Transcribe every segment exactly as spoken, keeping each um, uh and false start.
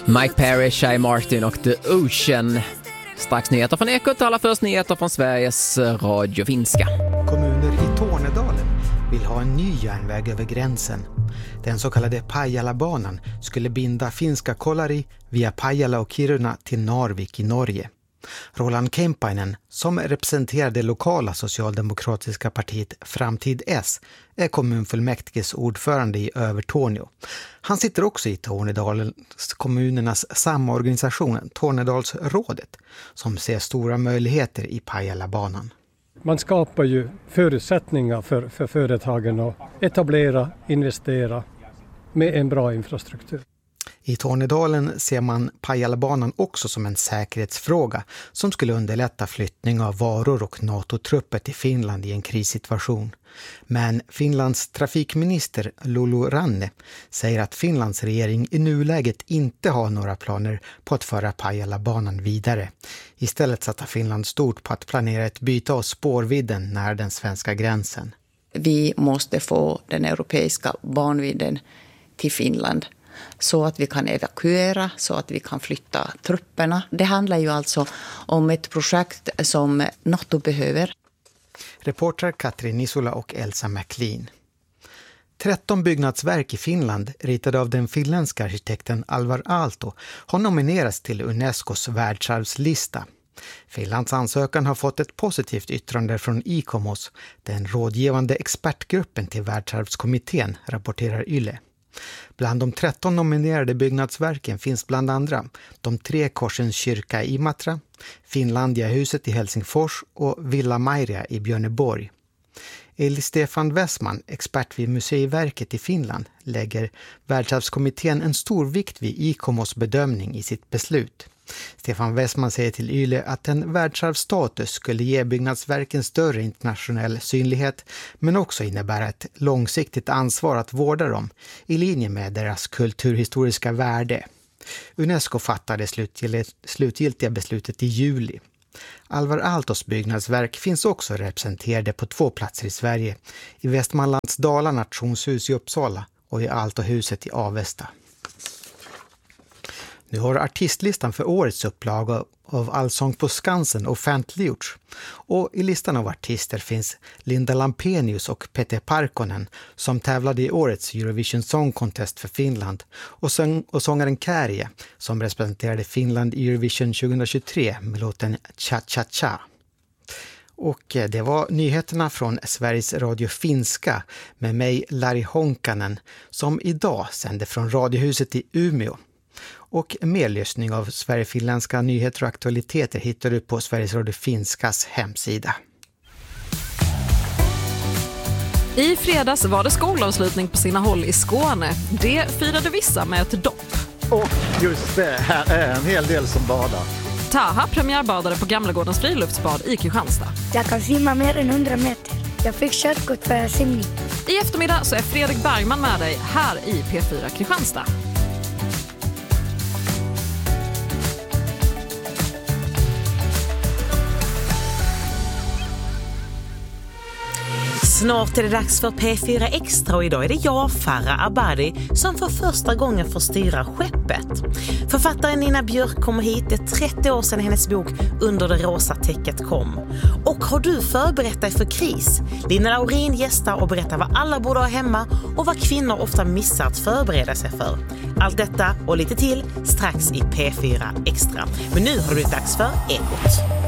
Mike Perry, Shy Martin och The Ocean. Strax nyheter från Ekot, alla först nyheter från Sveriges Radio Finska. Kommuner i Tornedalen vill ha en ny järnväg över gränsen. Den så kallade Pajala-banan skulle binda finska Kolari via Pajala och Kiruna till Narvik i Norge. Roland Kemppainen, som representerar det lokala socialdemokratiska partiet Framtid S, är kommunfullmäktiges ordförande i Övertorneå. Han sitter också i Tornedalens kommunernas samorganisation Tornedalsrådet, som ser stora möjligheter i Pajala-banan. Man skapar ju förutsättningar för, för företagen att etablera, investera med en bra infrastruktur. I Tornedalen ser man Pajala-banan också som en säkerhetsfråga som skulle underlätta flyttning av varor och NATO-trupper till Finland i en krissituation. Men Finlands trafikminister Lulu Ranne säger att Finlands regering i nuläget inte har några planer på att föra Pajala-banan vidare. Istället satsar Finland stort på att planera ett byte av spårvidden nära den svenska gränsen. Vi måste få den europeiska banvidden till Finland, så att vi kan evakuera, så att vi kan flytta trupperna. Det handlar ju alltså om ett projekt som NATO behöver. Reporter Katrin Nisula och Elsa McLean. tretton byggnadsverk i Finland, ritade av den finländska arkitekten Alvar Aalto, har nominerats till Unescos världsarvslista. Finlands ansökan har fått ett positivt yttrande från ICOMOS, den rådgivande expertgruppen till världsarvskommittén, rapporterar Yle. Bland de tretton nominerade byggnadsverken finns bland andra de tre korsens kyrka i Imatra, Finlandiahuset i Helsingfors och Villa Mairia i Björneborg. Eli Stefan Westman, expert vid Museiverket i Finland, lägger världsarvskommittén en stor vikt vid ICOMOS bedömning i sitt beslut. Stefan Westman säger till Yle att en världsarvsstatus skulle ge byggnadsverken större internationell synlighet, men också innebära ett långsiktigt ansvar att vårda dem i linje med deras kulturhistoriska värde. Unesco fattade slutgiltiga beslutet i juli. Alvar Aaltos byggnadsverk finns också representerade på två platser i Sverige, i Västmanlands Dala nationshus i Uppsala och i Aaltohuset i Avesta. Nu har artistlistan för årets upplaga av Allsång på Skansen offentliggjorts. Och i listan av artister finns Linda Lampenius och Pete Parkkonen som tävlade i årets Eurovision Song Contest för Finland, och, sång- och sångaren Kärje som representerade Finland i Eurovision tjugohundratjugotre med låten Cha Cha Cha. Och det var nyheterna från Sveriges Radio Finska med mig Lari Honkanen, som idag sände från Radiohuset i Umeå. Och mer lyssning av Sverigefinländska nyheter och aktualiteter hittar du på Sveriges Radio Finskas hemsida. I fredags var det skolavslutning på sina håll i Skåne. Det firade vissa med ett dopp. Och just det, här är en hel del som badar. Taha premiärbadade på Gamlegårdens friluftsbad i Kristianstad. Jag kan simma mer än hundra meter. Jag fick körkort för simning. I eftermiddag så är Fredrik Bergman med dig här i P fyra Kristianstad. Snart är det dags för P fyra Extra och idag är det jag, Farah Abadi, som för första gången får styra skeppet. Författaren Nina Björk kommer hit, det är trettio år sedan hennes bok Under det rosa täcket kom. Och har du förberett dig för kris? Lina Laurin gästar och berättar vad alla borde ha hemma och vad kvinnor ofta missar att förbereda sig för. Allt detta och lite till strax i P fyra Extra. Men nu har det blivit dags för Ekot.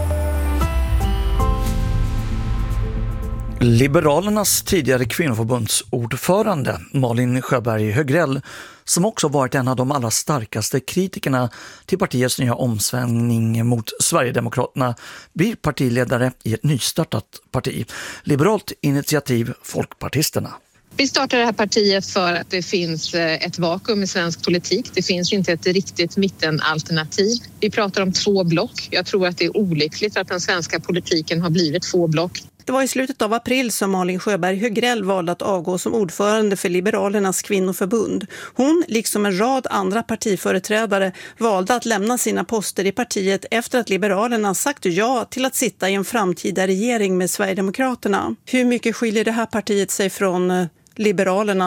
Liberalernas tidigare kvinnoförbundsordförande Malin Sjöberg Högrell, som också varit en av de allra starkaste kritikerna till partiets nya omsvängning mot Sverigedemokraterna, blir partiledare i ett nystartat parti, Liberalt initiativ Folkpartisterna. Vi startade det här partiet för att det finns ett vakuum i svensk politik. Det finns inte ett riktigt mittenalternativ. Vi pratar om två block. Jag tror att det är olyckligt att den svenska politiken har blivit två block. Det var i slutet av april som Malin Sjöberg Högrell valde att avgå som ordförande för Liberalernas kvinnoförbund. Hon, liksom en rad andra partiföreträdare, valde att lämna sina poster i partiet efter att Liberalerna sagt ja till att sitta i en framtida regering med Sverigedemokraterna. Hur mycket skiljer det här partiet sig från Liberalerna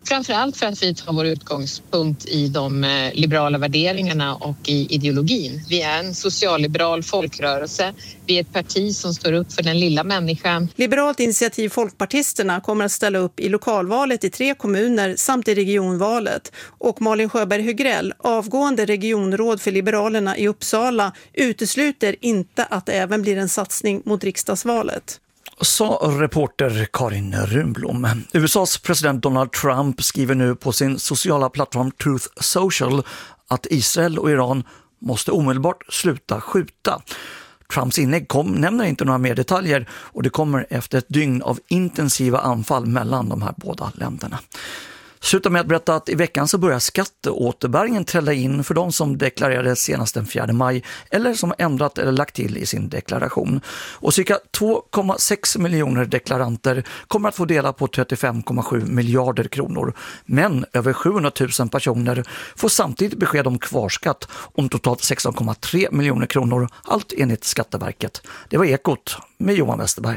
Framförallt för att vi tar vår utgångspunkt i de liberala värderingarna och i ideologin. Vi är en socialliberal folkrörelse. Vi är ett parti som står upp för den lilla människan. Liberalt initiativ Folkpartisterna kommer att ställa upp i lokalvalet i tre kommuner samt i regionvalet. Och Malin Sjöberg Högrell, avgående regionråd för Liberalerna i Uppsala, utesluter inte att det även blir en satsning mot riksdagsvalet. Sa reporter Karin Runblom. U S A:s president Donald Trump skriver nu på sin sociala plattform Truth Social att Israel och Iran måste omedelbart sluta skjuta. Trumps inlägg kom, nämner inte några mer detaljer och det kommer efter ett dygn av intensiva anfall mellan de här båda länderna. Sluta med att berätta att i veckan så börjar skatteåterbäringen trälla in för de som deklarerade senast den fjärde maj eller som ändrat eller lagt till i sin deklaration. Och cirka två komma sex miljoner deklaranter kommer att få dela på trettiofem komma sju miljarder kronor. Men över sjuhundratusen personer får samtidigt besked om kvarskatt om totalt sexton komma tre miljoner kronor, allt enligt Skatteverket. Det var Ekot med Johan Westerberg.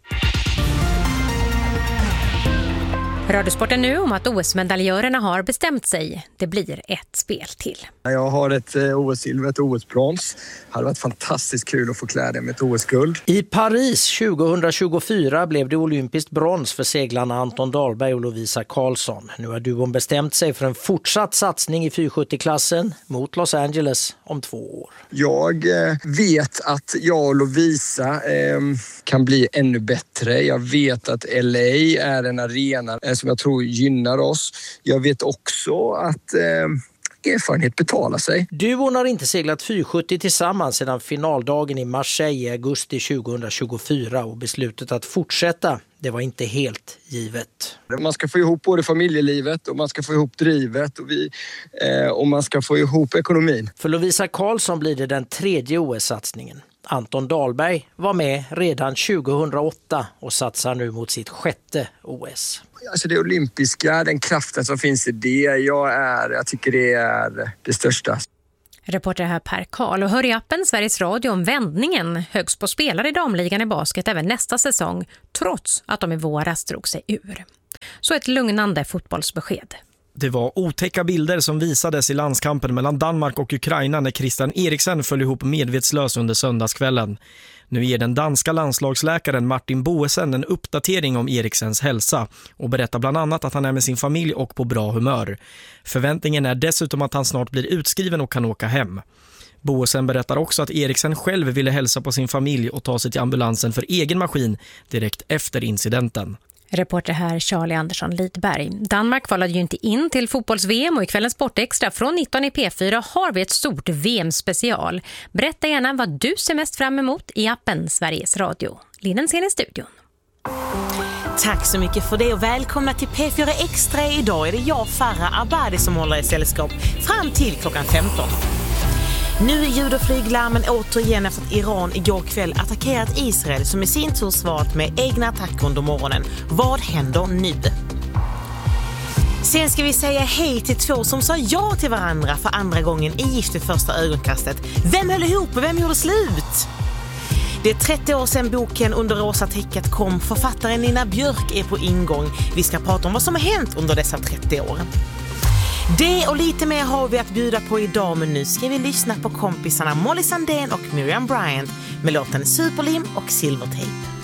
Radiosporten nu om att O S-medaljörerna har bestämt sig. Det blir ett spel till. Jag har ett O S-silver, ett O S-brons. Det hade varit fantastiskt kul att få klä det med ett O S-guld. I Paris tjugohundratjugofyra blev det olympiskt brons för seglarna Anton Dahlberg och Lovisa Karlsson. Nu har duon bestämt sig för en fortsatt satsning i fyrahundrasjuttio-klassen mot Los Angeles om två år. Jag vet att jag och Lovisa eh, kan bli ännu bättre. Jag vet att L A är en arena som jag tror gynnar oss. Jag vet också att eh, erfarenhet betalar sig. Duon har inte seglat fyrahundrasjuttio tillsammans sedan finaldagen i Marseille i augusti tjugohundratjugofyra och beslutet att fortsätta, det var inte helt givet. Man ska få ihop både familjelivet och man ska få ihop drivet och, vi, eh, och man ska få ihop ekonomin. För Lovisa Karlsson blir det den tredje O S-satsningen. Anton Dahlberg var med redan tjugohundraåtta och satsar nu mot sitt sjätte O S. Alltså det olympiska, den kraften som finns i det, jag, är, jag tycker det är det största. Reporter här Per Karl och hör i appen Sveriges Radio om vändningen. Högsbo spelar i damligan i basket även nästa säsong trots att de i våras drog sig ur. Så ett lugnande fotbollsbesked. Det var otäcka bilder som visades i landskampen mellan Danmark och Ukraina när Christian Eriksen föll ihop medvetslös under söndagskvällen. Nu ger den danska landslagsläkaren Martin Boesen en uppdatering om Eriksens hälsa och berättar bland annat att han är med sin familj och på bra humör. Förväntningen är dessutom att han snart blir utskriven och kan åka hem. Boesen berättar också att Eriksen själv ville hälsa på sin familj och ta sig till ambulansen för egen maskin direkt efter incidenten. Reporter här Charlie Andersson Lidberg. Danmark kvalade ju inte in till fotbolls-V M och i kvällens Sportextra från nitton i P fyra har vi ett stort V M-special. Berätta gärna vad du ser mest fram emot i appen Sveriges Radio. Linnen ser i studion. Tack så mycket för det och välkomna till P fyra Extra. Idag är det jag, Farah Abadi, som håller i sällskap fram till klockan femton. Nu är ljud- och flyglarmen återigen efter att Iran igår kväll attackerat Israel som i sin tur svarat med egna attacker under morgonen. Vad händer nu? Sen ska vi säga hej till två som sa ja till varandra för andra gången i Gift vid första ögonkastet. Vem höll ihop och vem gjorde slut? Det är trettio år sedan boken Under rosa täcket kom. Författaren Nina Björk är på ingång. Vi ska prata om vad som har hänt under dessa trettio år. Det och lite mer har vi att bjuda på idag, men nu ska vi lyssna på kompisarna Molly Sandén och Miriam Bryant med låten Superlim och Silvertape.